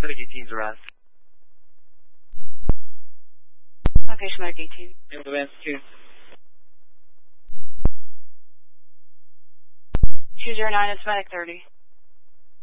Medic 18's arrest. Location Medic 18. Advance 2. 209 is Medic 30.